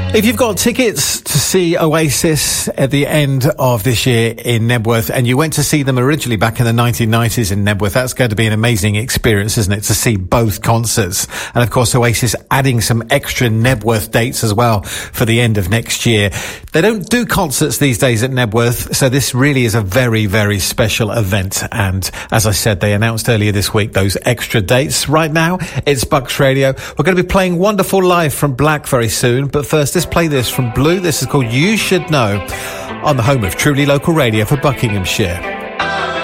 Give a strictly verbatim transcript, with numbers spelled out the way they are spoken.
If you've got tickets to see Oasis at the end of this year in Nebworth, and you went to see them originally back in the nineteen nineties in Nebworth, that's going to be an amazing experience, isn't it, to see both concerts. And of course, Oasis adding some extra Nebworth dates as well for the end of next year. They don't do concerts these days at Nebworth, so this really is a very, very special event. And as I said, they announced earlier this week those extra dates. Right now, it's Bucks Radio. We're going to be playing Wonderful Life from Black very soon, but first, let's play this from Blue. This is called You Should Know on the home of truly local radio for Buckinghamshire.